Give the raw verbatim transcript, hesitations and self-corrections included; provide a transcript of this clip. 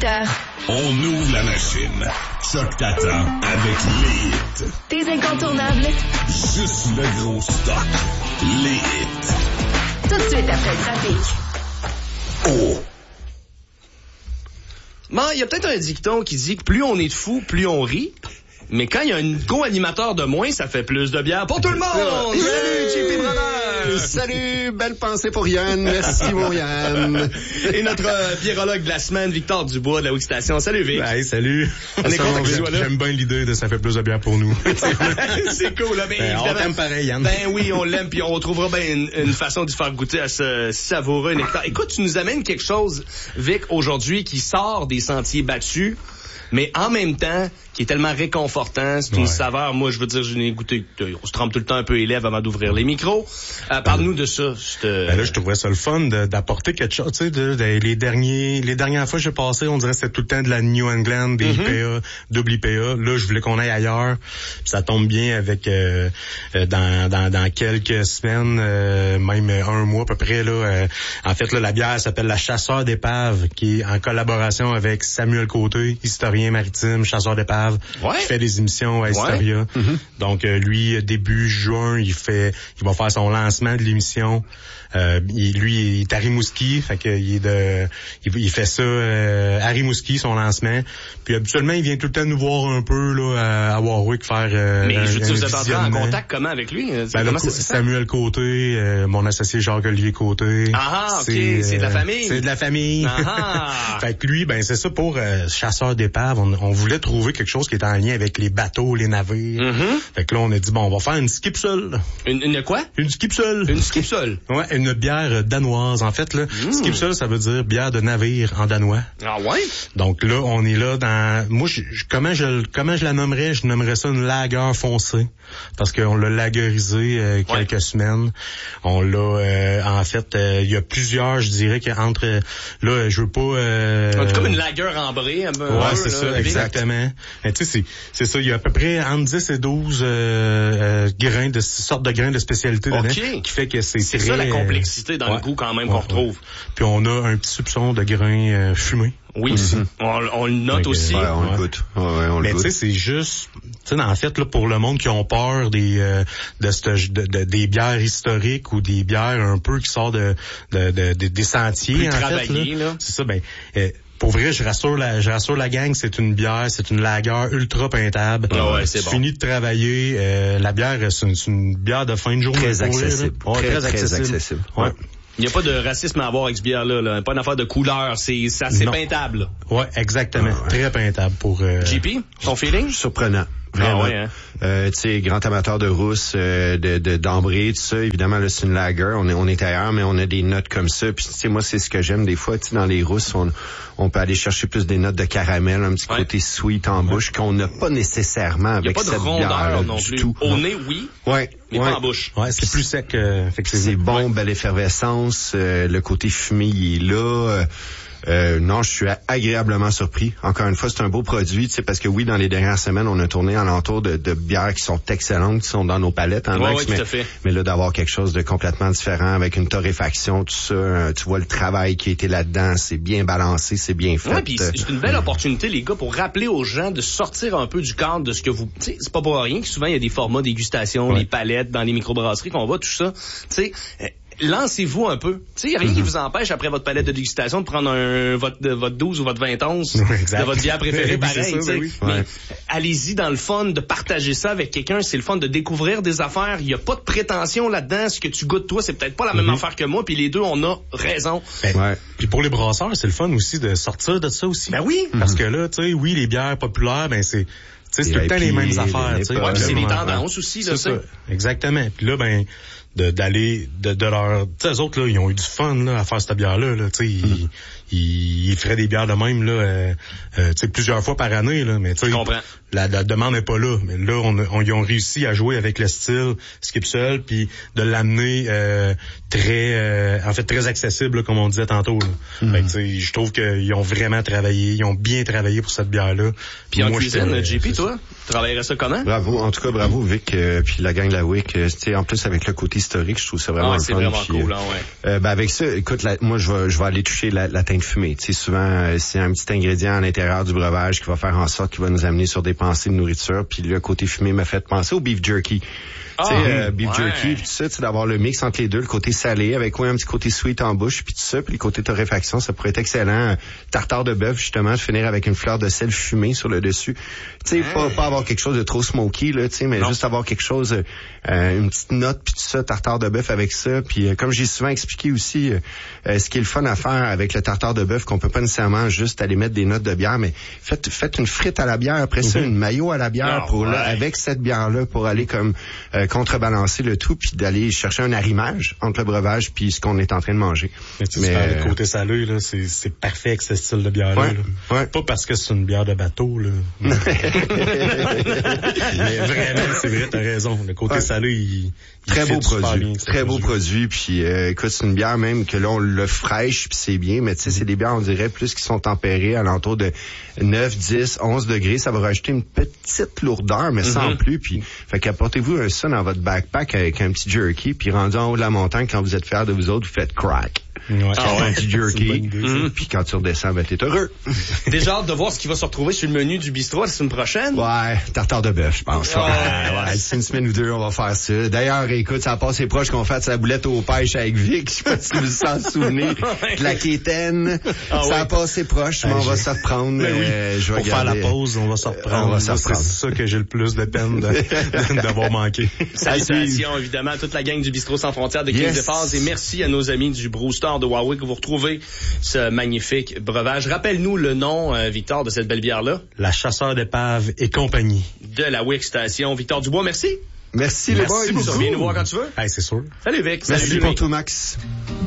heures. On ouvre la machine. Choc t'attend avec les hits. Tes incontournables. Juste le gros stock. Les hits. Tout de suite après le trafic. Oh! Bon, il y a peut-être un dicton qui dit que plus on est de fous, plus on rit. Mais quand il y a un co-animateur de moins, ça fait plus de bière pour tout le monde! Salut, J P Brother! Salut, belle pensée pour Yann. Merci, mon Yann. Et notre euh, biérologue de la semaine, Victor Dubois de la Haute Station. Salut, Vic. Hey, salut. On est content que tu sois là. J'aime bien l'idée de ça fait plus de bière pour nous. C'est cool, là. Ben, ben, on t'aime pareil, Yann. Ben oui, on l'aime, puis on trouvera bien une, une façon de faire goûter à ce savoureux nectar. Écoute, tu nous amènes quelque chose, Vic, aujourd'hui, qui sort des sentiers battus, mais en même temps, qui est tellement réconfortant. C'est une ouais. saveur. Moi, je veux dire, je n'ai goûté. On se trempe tout le temps un peu les lèvres avant d'ouvrir les micros. Euh, Parle-nous de ça. Euh... Ben là, je trouvais ça le fun de, d'apporter quelque chose. Tu sais, de, de, les derniers, les dernières fois que j'ai passé, on dirait que c'était tout le temps de la New England, des mm-hmm. I P A, double I P A. Là, je voulais qu'on aille ailleurs. Puis ça tombe bien avec euh, dans, dans, dans quelques semaines, euh, même un mois à peu près. Là, euh, en fait, là, la bière s'appelle la Chasseur d'épave, qui est en collaboration avec Samuel Côté, historien maritime, chasseur d'épave. Ouais. Qui fait des émissions à Historia. Ouais. Mm-hmm. Donc euh, lui, début juin, il fait il va faire son lancement de l'émission. Euh, il, lui, il est à Rimouski, fait que il est de il, il fait ça euh, à Rimouski, son lancement. Puis habituellement, il vient tout le temps nous voir un peu là à, à Warwick faire euh, Mais un, je veux dire, un vous êtes entré en contact comment avec lui? Ben, comment le, ça Samuel Côté, euh, mon associé Jacques-Olivier Côté. Ah, ok, c'est, c'est de la euh, famille. C'est de la famille. Ah. Fait que lui, ben c'est ça pour euh, chasseur d'épave. On, on voulait trouver quelque chose qui est en lien avec les bateaux, les navires. Mm-hmm. Fait que là, on a dit, bon, on va faire une skipsole. Une, une quoi? Une skipsole. Une skipsole? Ouais, une bière danoise. En fait, là, mm. skipsole, ça veut dire bière de navire en danois. Ah ouais? Donc là, on est là dans... Moi, je, je, comment je comment je la nommerais? Je nommerais ça une lager foncée. Parce qu'on l'a lagerisé euh, quelques ouais. semaines. On l'a... Euh, en fait, il euh, y a plusieurs, je dirais, qu'entre... Là, je veux pas... Euh, c'est comme une lager ambrée. Un peu, ouais, un c'est là, ça, là, exactement. Mais tu sais, c'est, c'est ça, il y a à peu près entre dix et douze euh, euh, grains, de sortes de grains de spécialité dedans, okay. qui fait que c'est C'est très, ça la complexité dans ouais, le goût quand même ouais, qu'on retrouve. Ouais. Puis on a un petit soupçon de grains euh, fumés. Oui, mm-hmm. on, on le note donc, aussi. Ouais, on ouais. le goûte. Ouais, ouais, on Mais le goûte. tu sais, c'est juste, tu sais, en fait, là, pour le monde qui ont peur des euh, de, cette, de, de des bières historiques ou des bières un peu qui sortent de, de, de, de des sentiers, plus en travaillé, fait, là, là. c'est ça. Ben, euh, pour vrai, je rassure la, je rassure la gang, c'est une bière, c'est une lager ultra peintable. Ah ouais, c'est tu bon. finis de travailler, euh, la bière, c'est une, c'est une bière de fin de journée. Très accessible. Ouais, très, très, très accessible. accessible. Ouais. Il n'y a pas de racisme à avoir avec ce bière-là, là. Pas une affaire de couleur, c'est, c'est assez non. peintable. Ouais, exactement. Ah, ouais. Très peintable pour... Euh... J P, ton feeling? Surprenant. Vraiment. Ah ouais, hein? Euh, tu sais, grand amateur de rousse, euh, de, de d'ambré, tout ça. Évidemment, là, c'est une lager. On est, on est ailleurs, mais on a des notes comme ça. Puis, tu sais, moi, c'est ce que j'aime des fois. Tu sais, dans les rousses, on, on peut aller chercher plus des notes de caramel, un petit ouais. côté sweet en bouche qu'on n'a pas nécessairement avec cette bière. Il n'y a pas de rondeur non du plus. Tout. Au nez, oui. Ouais. Mais ouais. pas en bouche. Ouais, c'est plus sec. Euh, fait que c'est c'est bon, ouais. belle effervescence. Euh, le côté fumé, il est là. Euh, Euh, non, je suis agréablement surpris. Encore une fois, c'est un beau produit, tu sais, parce que oui, dans les dernières semaines, on a tourné alentour de, de bières qui sont excellentes, qui sont dans nos palettes, hein, ouais, Max, ouais, mais, tout à fait. mais là, d'avoir quelque chose de complètement différent avec une torréfaction, tout ça, euh, tu vois le travail qui a été là-dedans, c'est bien balancé, c'est bien fait. Ouais, puis c'est une belle opportunité, les gars, pour rappeler aux gens de sortir un peu du cadre de ce que vous, tu sais, c'est pas pour rien que souvent il y a des formats dégustation, ouais. les palettes dans les microbrasseries qu'on voit, tout ça, tu sais. Euh, lancez-vous un peu. Tu sais, il n'y a rien mm-hmm. qui vous empêche, après votre palette de dégustation, de prendre un, votre, votre douze ou votre vingt onces ouais, de votre bière préférée, pareil. Ça, ben oui. Mais ouais. allez-y dans le fun de partager ça avec quelqu'un. C'est le fun de découvrir des affaires. Il n'y a pas de prétention là-dedans. Ce que tu goûtes, toi, c'est peut-être pas la même mm-hmm. affaire que moi. Puis les deux, on a raison. Ben, ouais. Puis pour les brasseurs, c'est le fun aussi de sortir de ça aussi. Ben oui. Parce mm-hmm. que là, tu sais, oui, les bières populaires, ben c'est... c'est tout le temps les mêmes affaires. Ouais, puis c'est les tendances aussi, là, c'est ça. Exactement. Puis là, ben, de, d'aller, de, de leur, tu sais, eux autres, là, ils ont eu du fun, là, à faire cette bière-là, là, tu sais, mm. ils, ils, ils feraient des bières de même, là, euh, euh, tu sais, plusieurs fois par année, là, mais tu sais, la, la demande n'est pas là. Mais là, on, on, ils ont réussi à jouer avec le style skipsole, puis de l'amener, euh, très, euh, en fait, très accessible, là, comme on disait tantôt, là. Mm. Fait que, tu sais, je trouve qu'ils ont vraiment travaillé, ils ont bien travaillé pour cette bière-là. Puis en moi, cuisine, J P, toi, tu travaillerais ça comment? Bravo, en tout cas, bravo, Vic, euh, puis la gang de la W I C, euh, tu sais, en plus, avec le côté historique, je trouve ça vraiment ah, le c'est fun. Vraiment puis, cool, hein, ouais. euh, ben avec ça, écoute, la, moi je vais je vais aller toucher la, la teinte fumée. Tu sais, souvent, euh, c'est un petit ingrédient à l'intérieur du breuvage qui va faire en sorte qu'il va nous amener sur des pensées de nourriture. Puis le côté fumé m'a fait penser au beef jerky. Ah, tu sais, euh, beef ouais. jerky, puis tout ça, tu sais, d'avoir le mix entre les deux, le côté salé avec ouais, un petit côté sweet en bouche, puis tout ça, puis le côté torréfaction, ça pourrait être excellent. Tartare de bœuf, justement, de finir avec une fleur de sel fumée sur le dessus. Tu sais, Hein? pas, pas avoir quelque chose de trop smoky, là, tu sais, mais Non. juste avoir quelque chose, euh, une petite note, puis tout ça, tartare de bœuf avec ça. Puis euh, comme j'ai souvent expliqué aussi, euh, euh, ce qui est le fun à faire avec le tartare de bœuf, qu'on peut pas nécessairement juste aller mettre des notes de bière, mais faites, faites une frite à la bière, après ça, Mm-hmm. une mayo à la bière, Ah, pour ouais. là, avec cette bière-là, pour aller comme euh, contrebalancer le tout, puis d'aller chercher un arrimage entre le breuvage puis ce qu'on est en train de manger. Mais tu sais, Mais, le euh, côté salé, là, c'est, c'est parfait avec ce style de bière-là. Ouais, là. ouais. Pas parce que c'est une bière de bateau, là. Mais vraiment, c'est vrai, t'as raison. Le côté Ouais. salé, il, il Très fit beau super produit, bien, ce très beau produit, puis euh, écoute, c'est une bière même que là on le fraîche puis c'est bien, mais tu sais c'est des bières on dirait plus qui sont tempérées à l'entour de neuf, dix, onze degrés, ça va rajouter une petite lourdeur mais sans Mhm. plus, puis fait qu'apportez-vous un ça dans votre backpack avec un petit jerky, puis rendu en haut de la montagne quand vous êtes fiers de vous autres, vous faites crack. Ouais. Ah ouais. Un petit C'est une jerky, bonne idée, ça. Mhm. Puis quand tu redescends, ben t'es heureux. Déjà hâte de voir ce qui va se retrouver sur le menu du bistrot la semaine prochaine. Ouais, tartare de bœuf, je pense. Ouais. Ouais, ouais, d'ici une semaine ou deux, on va faire ça. D'ailleurs, écoute, ça a passé proche qu'on fasse la boulette aux pêches avec Vic. Je sais pas si vous vous en souvenez. De la quétaine. Ah ça ouais. a passé proche, mais Ah, on va j'ai- se reprendre. Ben oui. Euh, je vais Pour faire la regarder. pause, on va se reprendre. On va se Moi, reprendre. C'est ça que j'ai le plus de peine de, de- d'avoir manqué. Salutations évidemment à toute la gang du Bistrot Sans Frontières de King Yes. de Phases et merci à nos amis du Brewster de Warwick où vous retrouvez ce magnifique breuvage. Rappelle-nous le nom, euh, Victor, de cette belle bière-là, La chasseur d'épave et compagnie. de la Wick Station. Victor Dubois, merci. Merci, les Merci boys. beaucoup. Tu reviens nous voir quand tu veux. Hey, c'est sûr. Salut Vic. Merci Salut pour Jimmy. tout, Max.